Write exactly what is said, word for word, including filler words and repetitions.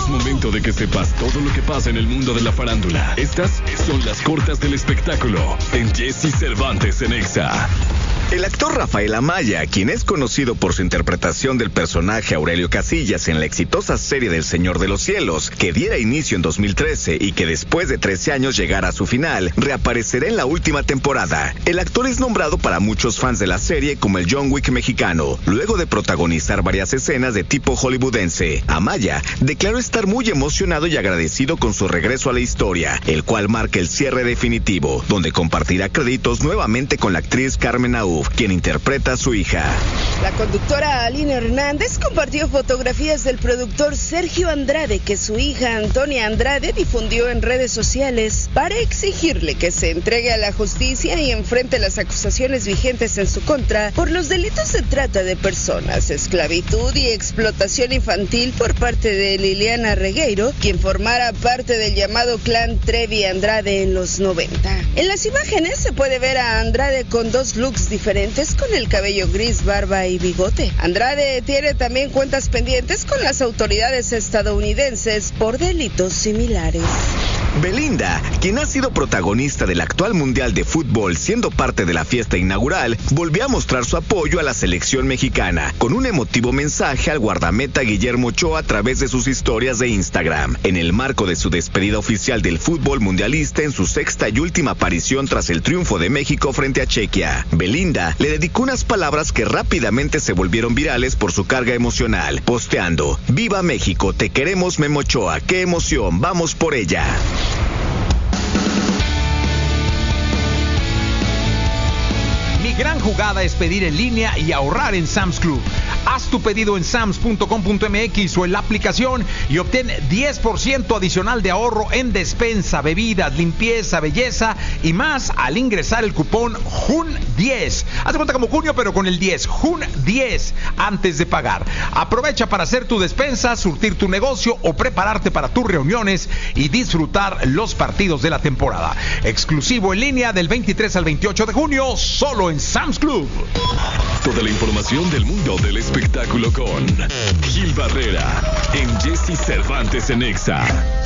momento de que sepas todo lo que pasa en el mundo de la farándula. Estas son las cortas del espectáculo en Jesse Cervantes en Exa. El actor Rafael Amaya, quien es conocido por su interpretación del personaje Aurelio Casillas en la exitosa serie del Señor de los Cielos, que diera inicio en dos mil trece y que después de trece años llegara a su final, reaparecerá en la última temporada. El actor es nombrado para muchos fans de la serie como el John Wick mexicano, luego de protagonizar varias escenas de tipo hollywoodense. Amaya declaró estar muy emocionado y agradecido con su regreso a la historia, el cual marca el cierre definitivo, donde compartirá créditos nuevamente con la actriz Carmen Aú, quien interpreta a su hija. La conductora Aline Hernández compartió fotografías del productor Sergio Andrade que su hija Antonia Andrade difundió en redes sociales para exigirle que se entregue a la justicia y enfrente las acusaciones vigentes en su contra por los delitos de trata de personas, esclavitud y explotación infantil por parte de Liliana Regueiro, quien formara parte del llamado clan Trevi Andrade en los noventa. En las imágenes se puede ver a Andrade con dos looks diferentes con el cabello gris, barba y bigote. Andrade tiene también cuentas pendientes con las autoridades estadounidenses por delitos similares. Belinda, quien ha sido protagonista del actual Mundial de Fútbol siendo parte de la fiesta inaugural, volvió a mostrar su apoyo a la selección mexicana con un emotivo mensaje al guardameta Guillermo Ochoa a través de sus historias de Instagram, en el marco de su despedida oficial del fútbol mundialista en su sexta y última aparición tras el triunfo de México frente a Chequia. Belinda le dedicó unas palabras que rápidamente se volvieron virales por su carga emocional, posteando: "Viva México, te queremos Memo Ochoa, qué emoción, vamos por ella". Mi gran jugada es pedir en línea y ahorrar en Sam's Club. Haz tu pedido en sams punto com punto m x o en la aplicación y obtén diez por ciento adicional de ahorro en despensa, bebidas, limpieza, belleza y más al ingresar el cupón Jun diez. Haz de cuenta como junio, pero con el diez. Jun diez antes de pagar. Aprovecha para hacer tu despensa, surtir tu negocio o prepararte para tus reuniones y disfrutar los partidos de la temporada. Exclusivo en línea del veintitrés al veintiocho de junio, solo en Sam's Club. Toda la información del mundo del espectáculo con Gil Barrera en Jesse Cervantes en Exa.